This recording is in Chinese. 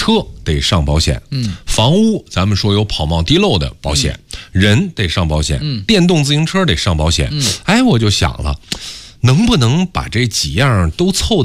车得上保险，房屋咱们说有跑冒滴漏的保险，人得上保险，电动自行车得上保险。哎，我就想了，能不能把这几样都凑到